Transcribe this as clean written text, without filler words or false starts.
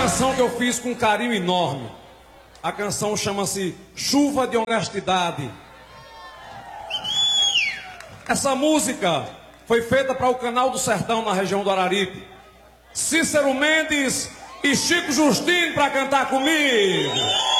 canção que eu fiz com um carinho enorme. A canção chama-se Chuva de Honestidade. Essa música foi feita para o Canal do Sertão, na região do Araripe. Cícero Mendes e Chico Justino para cantar comigo.